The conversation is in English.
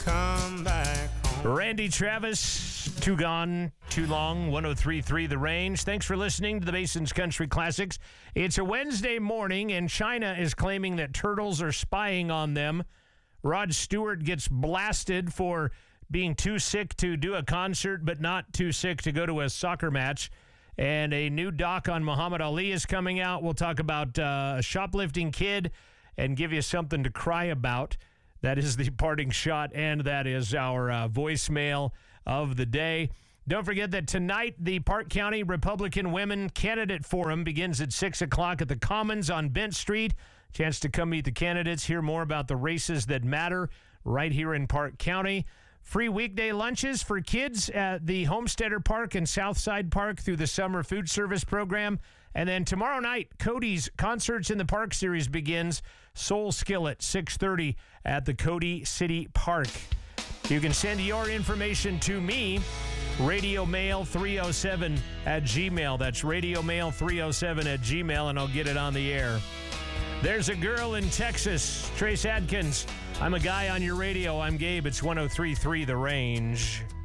come back home. Randy Travis, Too Gone, Too Long, 103.3 The Range. Thanks for listening to the Basin's Country Classics. It's a Wednesday morning, and China is claiming that turtles are spying on them. Rod Stewart gets blasted for being too sick to do a concert, but not too sick to go to a soccer match. And a new doc on Muhammad Ali is coming out. We'll talk about a shoplifting kid and give you something to cry about. That is the parting shot, and that is our voicemail of the day. Don't forget that tonight, the Park County Republican Women Candidate Forum begins at 6 o'clock at the Commons on Bent Street. Chance to come meet the candidates, hear more about the races that matter right here in Park County. Free weekday lunches for kids at the Homesteader Park and Southside Park through the Summer Food Service Program. And then tomorrow night, Cody's Concerts in the Park series begins. Soul Skillet, 6:30 at the Cody City Park. You can send your information to me, radiomail307 at Gmail. That's radiomail307 at Gmail, and I'll get it on the air. There's a girl in Texas, Trace Adkins. I'm a guy on your radio. I'm Gabe. It's 103.3 The Range.